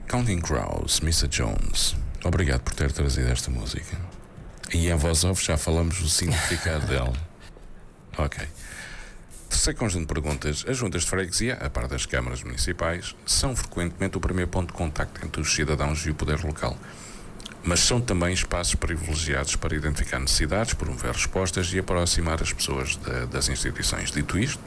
Counting Crows, Mr. Jones. Obrigado por ter trazido esta música. E em voz off já falamos do significado dela. Ok. Terceiro conjunto de perguntas. As juntas de freguesia, a par das câmaras municipais, são frequentemente o primeiro ponto de contacto entre os cidadãos e o poder local. Mas são também espaços privilegiados para identificar necessidades, promover respostas e aproximar as pessoas das instituições. Dito isto,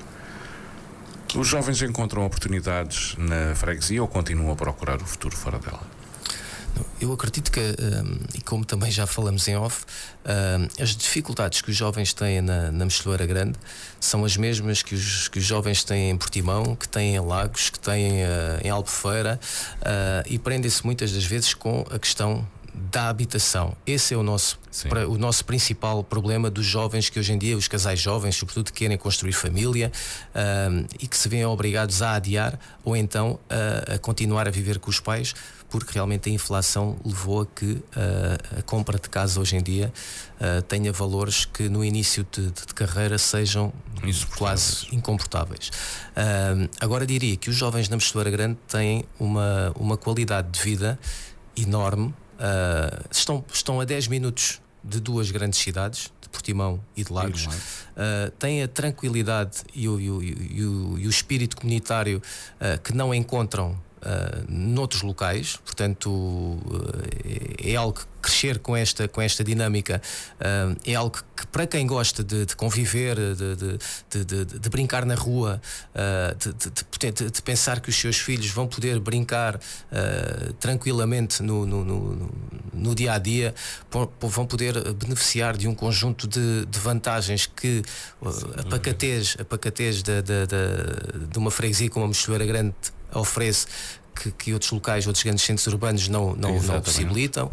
os jovens encontram oportunidades na freguesia ou continuam a procurar o futuro fora dela? Eu acredito que, e como também já falamos em off, as dificuldades que os jovens têm na Mosteleira Grande são as mesmas que os jovens têm em Portimão, que têm em Lagos, que têm em Albufeira, e prendem-se muitas das vezes com a questão da habitação. Esse é o nosso principal problema dos jovens, que hoje em dia, os casais jovens, sobretudo, querem construir família e que se veem obrigados a adiar ou então a continuar a viver com os pais, porque realmente a inflação levou a que a compra de casa hoje em dia tenha valores que no início de carreira sejam quase incomportáveis. Agora diria que os jovens na Mosteleira Grande têm uma qualidade de vida enorme. Estão a 10 minutos de duas grandes cidades, de Portimão e de Lagos. Têm a tranquilidade e o espírito comunitário que não encontram noutros locais. Portanto, é algo que crescer com esta dinâmica é algo que para quem gosta de conviver, de brincar na rua, de pensar que os seus filhos vão poder brincar tranquilamente no dia a dia, vão poder beneficiar de um conjunto de vantagens que a pacatez de uma freguesia como a Mosteleira Grande oferece, que outros locais, outros grandes centros urbanos não possibilitam.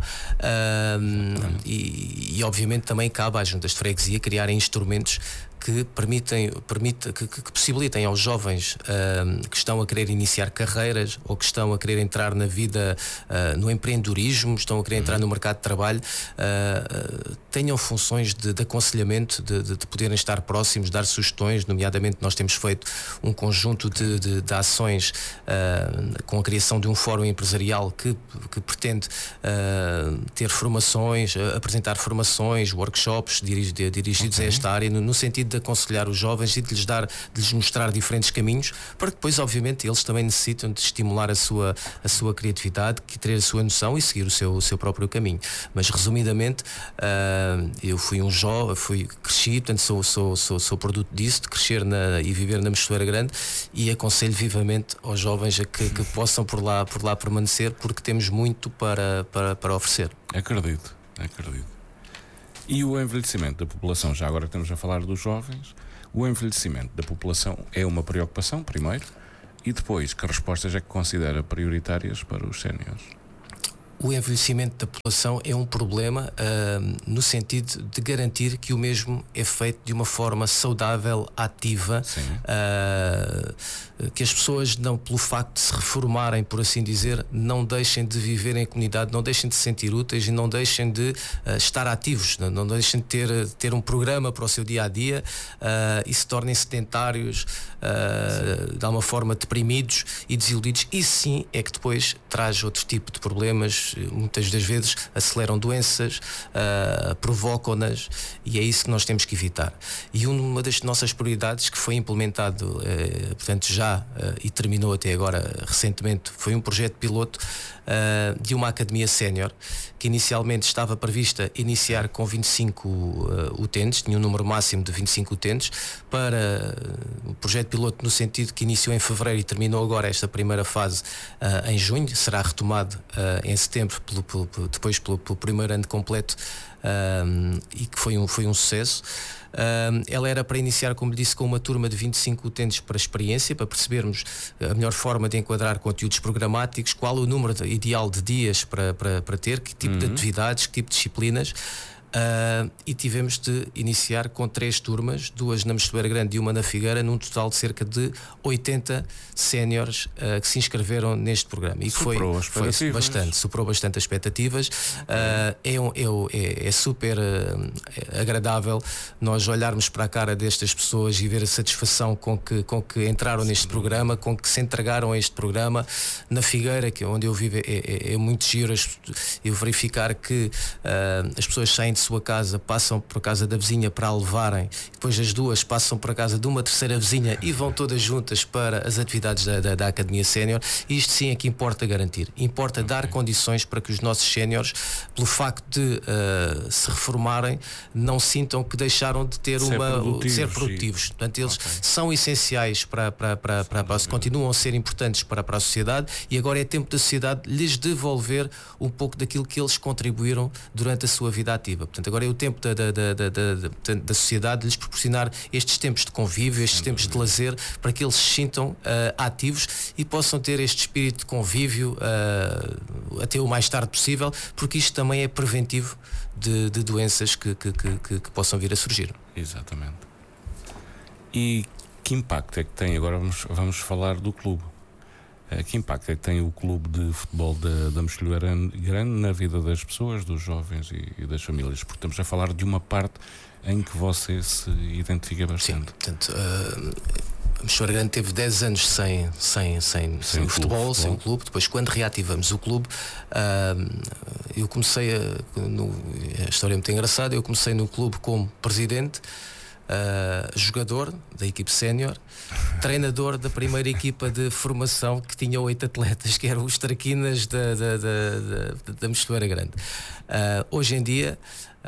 E obviamente também cabe às juntas de freguesia criarem instrumentos que possibilitem aos jovens que estão a querer iniciar carreiras ou que estão a querer entrar na vida, no empreendedorismo, estão a querer entrar no mercado de trabalho, tenham funções de aconselhamento, de poderem estar próximos, dar sugestões. Nomeadamente, nós temos feito um conjunto de ações com a criação de um fórum empresarial que pretende ter formações, apresentar formações, workshops dirigidos a esta área, no sentido de aconselhar os jovens e de lhes mostrar diferentes caminhos, para que depois, obviamente, eles também necessitam de estimular a sua criatividade, que ter a sua noção e seguir o seu próprio caminho. Mas, resumidamente, eu cresci, portanto sou produto disso, de crescer e viver na Mosteleira Grande, e aconselho vivamente aos jovens a que possam por lá permanecer, porque temos muito para oferecer. Acredito. E o envelhecimento da população, já agora que estamos a falar dos jovens, o envelhecimento da população é uma preocupação, primeiro, e depois, que respostas é que considera prioritárias para os séniores? O envelhecimento da população é um problema no sentido de garantir que o mesmo é feito de uma forma saudável, ativa, que as pessoas, não pelo facto de se reformarem, por assim dizer, não deixem de viver em comunidade, não deixem de se sentir úteis e não deixem de estar ativos, não deixem de ter um programa para o seu dia-a-dia e se tornem sedentários, de alguma forma deprimidos e desiludidos. Isso sim é que depois traz outro tipo de problemas. Muitas das vezes aceleram doenças, provocam-nas, e é isso que nós temos que evitar. E uma das nossas prioridades, que foi implementado, portanto e terminou até agora recentemente, foi um projeto piloto de uma academia sénior, que inicialmente estava prevista iniciar com 25 utentes, tinha um número máximo de 25 utentes, para o projeto piloto no sentido que iniciou em fevereiro e terminou agora esta primeira fase em junho, será retomado em setembro, depois pelo primeiro ano completo, e que foi um sucesso. Ela era para iniciar, como lhe disse, com uma turma de 25 utentes para experiência, para percebermos a melhor forma de enquadrar conteúdos programáticos, qual o número ideal de dias para ter, que tipo de atividades, que tipo de disciplinas. e tivemos de iniciar com 3 turmas, 2 na Mosteira Grande e uma na Figueira, num total de cerca de 80 séniores que se inscreveram neste programa. E superou bastante as expectativas. É super agradável nós olharmos para a cara destas pessoas e ver a satisfação com que entraram neste programa, com que se entregaram a este programa. Na Figueira, que é onde eu vivo, é muito giro eu verificar que as pessoas saem de sua casa, passam por casa da vizinha para a levarem, depois as duas passam por a casa de uma terceira vizinha e vão todas juntas para as atividades da Academia Sénior. Isto sim é que importa garantir, importa dar condições para que os nossos séniores, pelo facto de se reformarem, não sintam que deixaram de ter de ser produtivos. Portanto, eles são essenciais para continuam a ser importantes para a sociedade, e agora é tempo da sociedade lhes devolver um pouco daquilo que eles contribuíram durante a sua vida ativa. Portanto, agora é o tempo da sociedade lhes proporcionar estes tempos de convívio, estes tempos de lazer, para que eles se sintam ativos e possam ter este espírito de convívio até o mais tarde possível, porque isto também é preventivo de doenças que possam vir a surgir. Exatamente. E que impacto é que tem, agora vamos falar do clube, que impacto é que tem o clube de futebol da Mosteira Grande na vida das pessoas, dos jovens e das famílias? Porque estamos a falar de uma parte em que você se identifica bastante. Sim, portanto, a Mosteira Grande teve 10 anos sem o futebol, sem o clube. Depois, quando reativamos o clube, eu comecei a história é muito engraçada. Eu comecei no clube como presidente, jogador da equipe sénior, treinador da primeira equipa de formação, que tinha 8 atletas, que eram os traquinas da Mosteira Grande. Hoje em dia,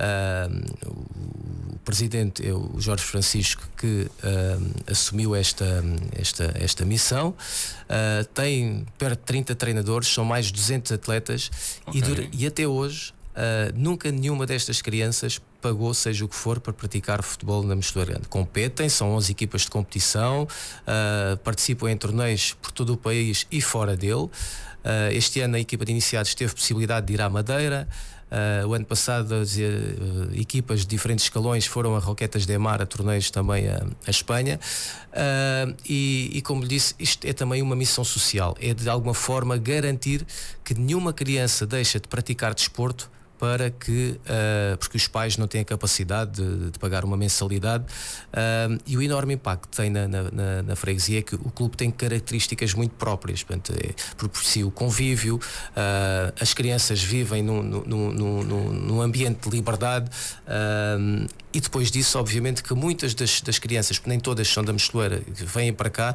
o presidente é o Jorge Francisco, que assumiu esta missão. Tem perto de 30 treinadores, são mais de 200 atletas, e até hoje nunca nenhuma destas crianças pagou seja o que for para praticar futebol na Mosteira Grande. Competem, são 11 equipas de competição, participam em torneios por todo o país e fora dele. Este ano a equipa de iniciados teve possibilidade de ir à Madeira. O ano passado as equipas de diferentes escalões foram a Roquetas de Mar, a torneios também a Espanha, e como lhe disse, isto é também uma missão social, é de alguma forma garantir que nenhuma criança deixa de praticar desporto porque os pais não têm a capacidade de pagar uma mensalidade, e o enorme impacto que tem na freguesia é que o clube tem características muito próprias. Portanto, propicia o convívio, as crianças vivem num ambiente de liberdade, e depois disso, obviamente, que muitas das crianças, porque nem todas são da Mosteira, que vêm para cá,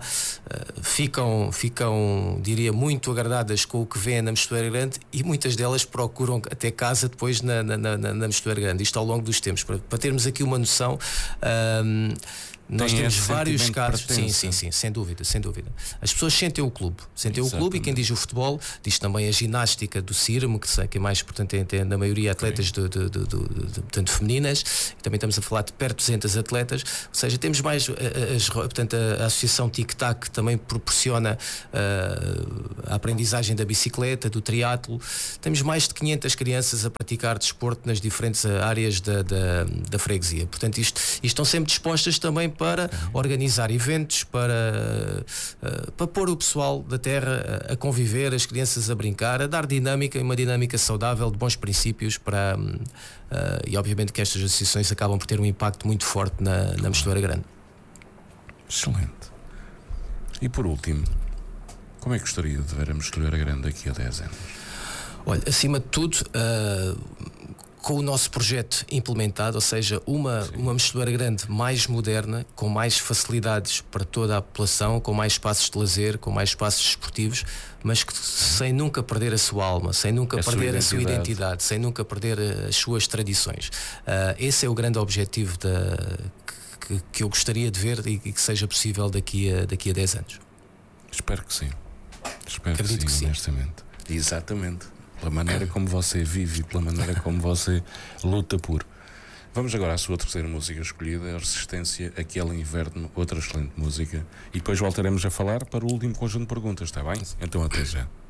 ficam, diria, muito agradadas com o que vêem na Mosteira Grande, e muitas delas procuram até casa depois na Mosteira Grande. Isto ao longo dos tempos, para termos aqui uma noção. Nós temos vários casos. Sim, sem dúvida. As pessoas sentem o clube, e quem diz o futebol diz também a ginástica do CIRM, que é mais importante, na maioria atletas portanto, femininas. Também estamos a falar de perto de 200 atletas, ou seja, temos mais portanto, a associação Tic-Tac também proporciona a aprendizagem da bicicleta, do triatlo. Temos mais de 500 crianças a praticar desporto nas diferentes áreas da freguesia. Portanto, isto estão sempre dispostas também para organizar eventos, para pôr o pessoal da terra a conviver, as crianças a brincar, a dar dinâmica, uma dinâmica saudável, de bons princípios, e obviamente que estas associações acabam por ter um impacto muito forte na Mosteira Grande. Excelente. E por último, como é que gostaria de ver a Mosteira Grande daqui a 10 anos? Olha, acima de tudo, com o nosso projeto implementado, ou seja, uma Mosteira Grande mais moderna, com mais facilidades para toda a população, com mais espaços de lazer, com mais espaços desportivos, mas que sem nunca perder a sua alma, sem nunca perder a sua identidade, sem nunca perder as suas tradições. Esse é o grande objetivo que eu gostaria de ver e que seja possível daqui a 10 anos. Espero que sim. Acredito que sim, honestamente. Exatamente. Pela maneira como você vive e pela maneira como você luta por. Vamos agora à sua terceira música escolhida, a Resistência, Aquele Inverno, outra excelente música. E depois voltaremos a falar para o último conjunto de perguntas, está bem? Então até já.